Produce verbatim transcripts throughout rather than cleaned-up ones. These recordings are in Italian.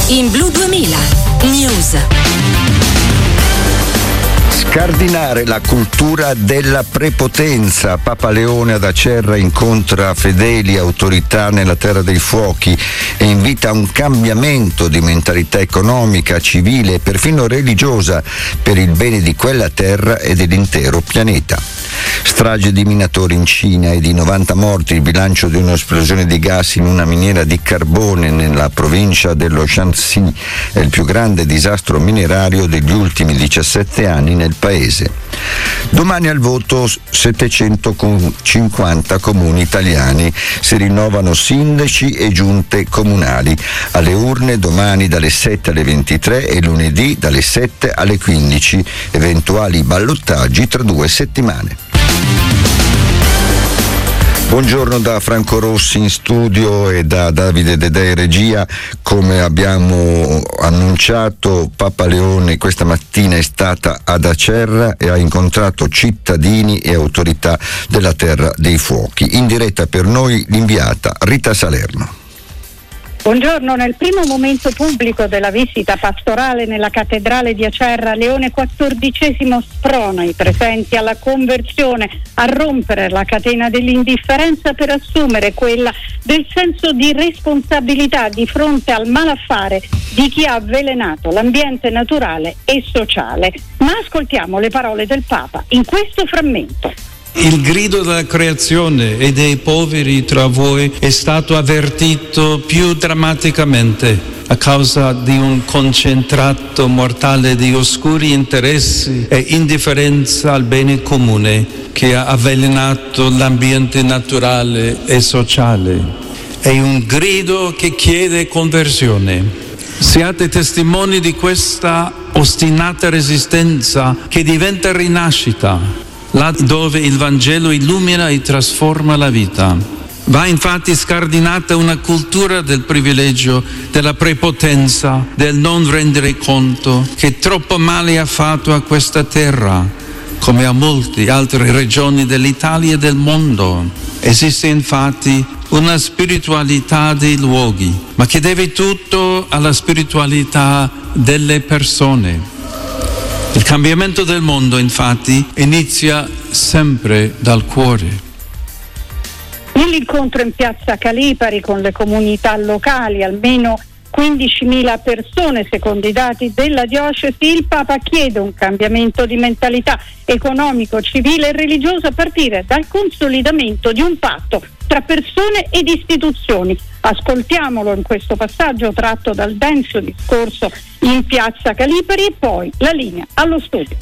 In Blu duemila News. Scardinare la cultura della prepotenza. Papa Leone ad Acerra incontra fedeli autorità nella Terra dei Fuochi e invita a un cambiamento di mentalità economica, civile e perfino religiosa per il bene di quella terra e dell'intero pianeta. Strage di minatori in Cina e di novanta morti, il bilancio di un'esplosione di gas in una miniera di carbone nella provincia dello Shanxi è il più grande disastro minerario degli ultimi diciassette anni nel paese. Domani al voto settecentocinquanta comuni italiani, si rinnovano sindaci e giunte comunali. Alle urne domani dalle sette alle ventitré e lunedì dalle sette alle quindici, eventuali ballottaggi tra due settimane. Buongiorno da Franco Rossi in studio e da Davide Dedè in regia. Come abbiamo annunciato, Papa Leone questa mattina è stata ad Acerra e ha incontrato cittadini e autorità della Terra dei Fuochi. In diretta per noi l'inviata Rita Salerno. Buongiorno, nel primo momento pubblico della visita pastorale nella cattedrale di Acerra, Leone quattordicesimo sprona i presenti alla conversione, a rompere la catena dell'indifferenza per assumere quella del senso di responsabilità di fronte al malaffare di chi ha avvelenato l'ambiente naturale e sociale. Ma ascoltiamo le parole del Papa in questo frammento. Il grido della creazione e dei poveri tra voi è stato avvertito più drammaticamente a causa di un concentrato mortale di oscuri interessi e indifferenza al bene comune che ha avvelenato l'ambiente naturale e sociale. È un grido che chiede conversione. Siate testimoni di questa ostinata resistenza che diventa rinascita, là dove il Vangelo illumina e trasforma la vita. Va infatti scardinata una cultura del privilegio, della prepotenza, del non rendere conto, che troppo male ha fatto a questa terra, come a molte altre regioni dell'Italia e del mondo. Esiste infatti una spiritualità dei luoghi, ma che deve tutto alla spiritualità delle persone. Il cambiamento del mondo, infatti, inizia sempre dal cuore. Nell'incontro in piazza Calipari con le comunità locali, almeno quindicimila persone secondo i dati della diocesi, il Papa chiede un cambiamento di mentalità economico, civile e religioso a partire dal consolidamento di un patto tra persone ed istituzioni. Ascoltiamolo in questo passaggio tratto dal denso discorso in piazza Calipari e poi la linea allo studio.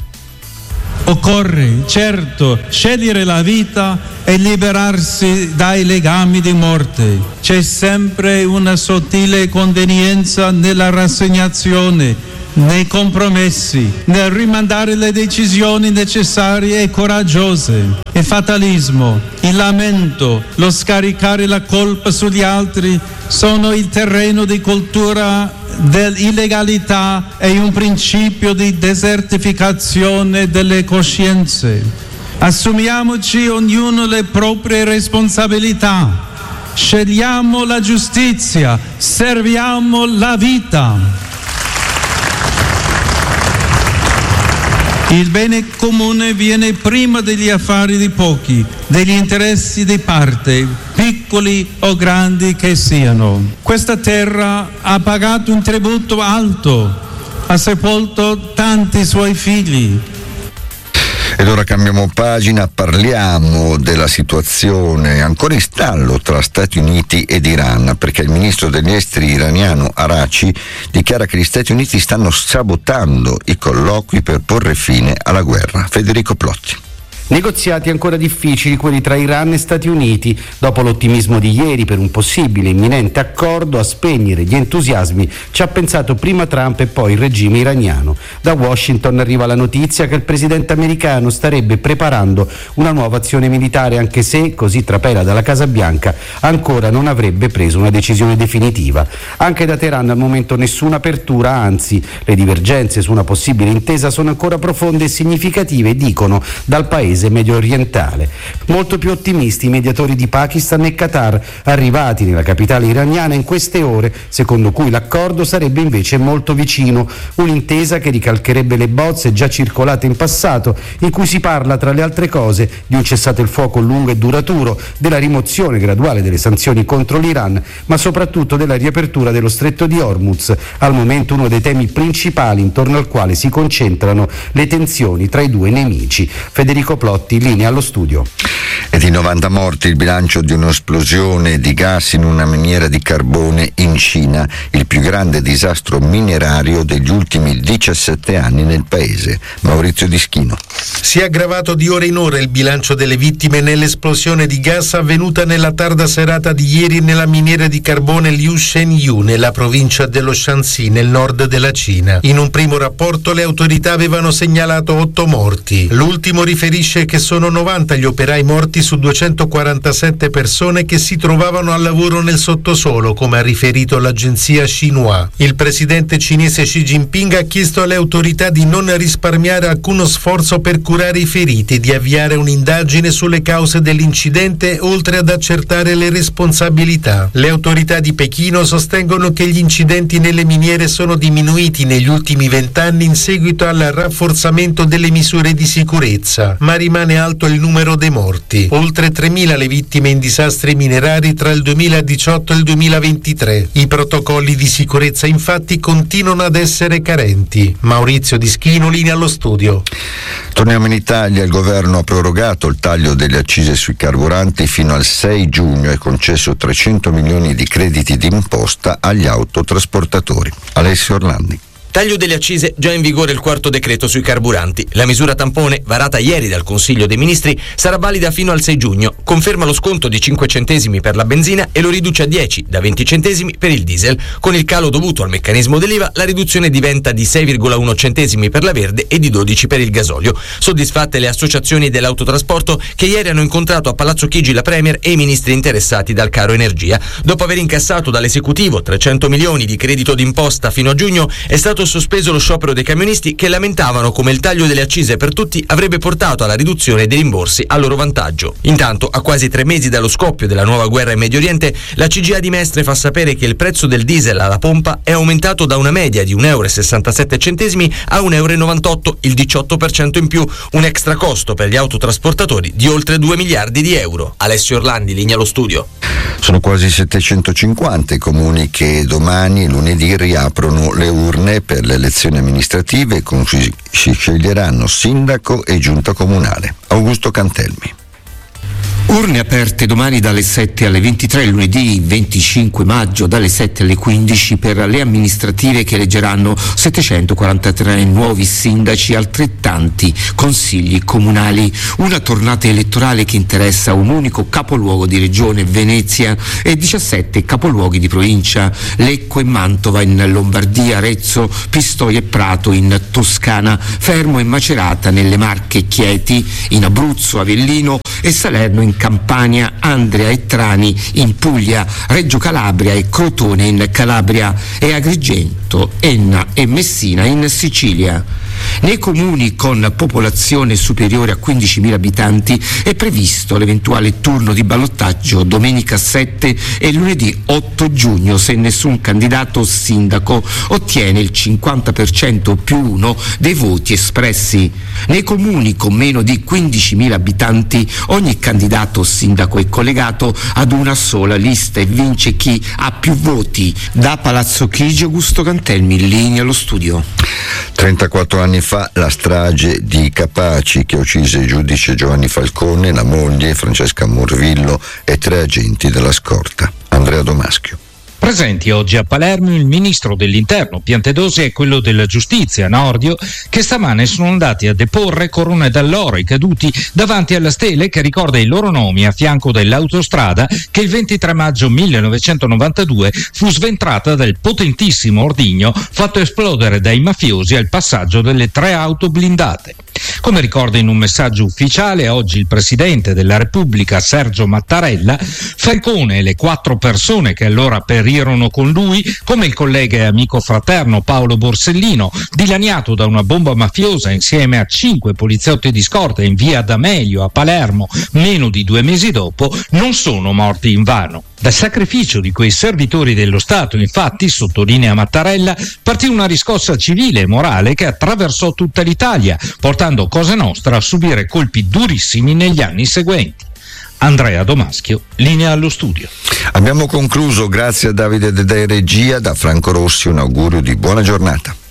Occorre, certo, scegliere la vita e liberarsi dai legami di morte. C'è sempre una sottile convenienza nella rassegnazione, nei compromessi, nel rimandare le decisioni necessarie e coraggiose. Il fatalismo, il lamento, lo scaricare la colpa sugli altri sono il terreno di cultura dell'illegalità e un principio di desertificazione delle coscienze. Assumiamoci ognuno le proprie responsabilità, scegliamo la giustizia, serviamo la vita. Il bene comune viene prima degli affari di pochi, degli interessi di parte, piccoli o grandi che siano. Questa terra ha pagato un tributo alto, ha sepolto tanti suoi figli. Ed ora cambiamo pagina, parliamo della situazione ancora in stallo tra Stati Uniti ed Iran, perché il ministro degli esteri iraniano Araghchi dichiara che gli Stati Uniti stanno sabotando i colloqui per porre fine alla guerra. Federico Plotti. Negoziati ancora difficili quelli tra Iran e Stati Uniti, dopo l'ottimismo di ieri per un possibile imminente accordo. A spegnere gli entusiasmi ci ha pensato prima Trump e poi il regime iraniano. Da Washington arriva la notizia che il presidente americano starebbe preparando una nuova azione militare, anche se, così trapela dalla Casa Bianca, ancora non avrebbe preso una decisione definitiva. Anche da Teheran al momento nessuna apertura, anzi le divergenze su una possibile intesa sono ancora profonde e significative, dicono dal paese paese medio orientale. Molto più ottimisti i mediatori di Pakistan e Qatar, arrivati nella capitale iraniana in queste ore, secondo cui l'accordo sarebbe invece molto vicino, un'intesa che ricalcherebbe le bozze già circolate in passato, in cui si parla tra le altre cose di un cessate il fuoco lungo e duraturo, della rimozione graduale delle sanzioni contro l'Iran, ma soprattutto della riapertura dello stretto di Hormuz, al momento uno dei temi principali intorno al quale si concentrano le tensioni tra i due nemici. Federico Plotti, linea allo studio. E di novanta morti il bilancio di un'esplosione di gas in una miniera di carbone in Cina, il più grande disastro minerario degli ultimi diciassette anni nel paese. Maurizio Dischino. Si è aggravato di ora in ora il bilancio delle vittime nell'esplosione di gas avvenuta nella tarda serata di ieri nella miniera di carbone Liu Shenyu, nella provincia dello Shanxi, nel nord della Cina. In un primo rapporto le autorità avevano segnalato otto morti. L'ultimo riferisce che sono novanta gli operai morti su duecentoquarantasette persone che si trovavano al lavoro nel sottosuolo, come ha riferito l'agenzia Xinhua. Il presidente cinese Xi Jinping ha chiesto alle autorità di non risparmiare alcuno sforzo per curare i feriti e di avviare un'indagine sulle cause dell'incidente, oltre ad accertare le responsabilità. Le autorità di Pechino sostengono che gli incidenti nelle miniere sono diminuiti negli ultimi vent'anni in seguito al rafforzamento delle misure di sicurezza, ma rimane alto il numero dei morti. Oltre tremila le vittime in disastri minerari tra il duemiladiciotto e il duemilaventitré. I protocolli di sicurezza infatti continuano ad essere carenti. Maurizio Dischino, linea allo studio. Torniamo in Italia. Il governo ha prorogato il taglio delle accise sui carburanti fino al sei giugno e concesso trecento milioni di crediti d'imposta agli autotrasportatori. Alessio Orlandi. Taglio delle accise già in vigore il quarto decreto sui carburanti. La misura tampone, varata ieri dal Consiglio dei Ministri, sarà valida fino al sei giugno. Conferma lo sconto di cinque centesimi per la benzina e lo riduce a dieci, da venti centesimi per il diesel. Con il calo dovuto al meccanismo dell'I V A, la riduzione diventa di sei virgola uno centesimi per la verde e di dodici per il gasolio. Soddisfatte le associazioni dell'autotrasporto che ieri hanno incontrato a Palazzo Chigi la Premier e i ministri interessati dal caro energia. Dopo aver incassato dall'esecutivo trecento milioni di credito d'imposta fino a giugno, è stato sospeso lo sciopero dei camionisti che lamentavano come il taglio delle accise per tutti avrebbe portato alla riduzione dei rimborsi a loro vantaggio. Intanto, a quasi tre mesi dallo scoppio della nuova guerra in Medio Oriente, la C G A di Mestre fa sapere che il prezzo del diesel alla pompa è aumentato da una media di un euro e sessantasette centesimi a un euro e novantotto, il diciotto per cento in più, un extra costo per gli autotrasportatori di oltre due miliardi di euro. Alessio Orlandi, linea allo studio. Sono quasi settecentocinquanta i comuni che domani, lunedì, riaprono le urne per le elezioni amministrative con cui si sceglieranno sindaco e giunta comunale. Augusto Cantelmi. Urne aperte domani dalle sette alle ventitré, lunedì venticinque maggio dalle sette alle quindici per le amministrative che eleggeranno settecentoquarantatré nuovi sindaci, altrettanti consigli comunali. Una tornata elettorale che interessa un unico capoluogo di regione, Venezia, e diciassette capoluoghi di provincia, Lecco e Mantova in Lombardia, Arezzo, Pistoia e Prato in Toscana, Fermo e Macerata nelle Marche, Chieti in Abruzzo, Avellino e Salerno in Campania, Andria e Trani in Puglia, Reggio Calabria e Crotone in Calabria e Agrigento, Enna e Messina in Sicilia. Nei comuni con popolazione superiore a quindicimila abitanti è previsto l'eventuale turno di ballottaggio domenica sette e lunedì otto giugno se nessun candidato o sindaco ottiene il cinquanta per cento più uno dei voti espressi. Nei comuni con meno di quindicimila abitanti ogni candidato o sindaco è collegato ad una sola lista e vince chi ha più voti. Da Palazzo Chigi, Augusto Cantelmi, in linea allo studio. trentaquattro anni fa la strage di Capaci che uccise il giudice Giovanni Falcone, la moglie Francesca Morvillo e tre agenti della scorta. Andrea Domaschio. Presenti oggi a Palermo il ministro dell'Interno Piantedosi e quello della Giustizia Nordio, che stamane sono andati a deporre corone d'alloro ai caduti davanti alla stele che ricorda i loro nomi a fianco dell'autostrada che il ventitré maggio millenovecentonovantadue fu sventrata dal potentissimo ordigno fatto esplodere dai mafiosi al passaggio delle tre auto blindate. Come ricorda in un messaggio ufficiale oggi il Presidente della Repubblica Sergio Mattarella, Falcone e le quattro persone che allora perirono con lui, come il collega e amico fraterno Paolo Borsellino, dilaniato da una bomba mafiosa insieme a cinque poliziotti di scorta in via D'Amelio a Palermo meno di due mesi dopo, non sono morti invano. Dal sacrificio di quei servitori dello Stato, infatti, sottolinea Mattarella, partì una riscossa civile e morale che attraversò tutta l'Italia, portando Cosa Nostra a subire colpi durissimi negli anni seguenti. Andrea Domaschio, linea allo studio. Abbiamo concluso, grazie a Davide Dedè regia, da Franco Rossi un augurio di buona giornata.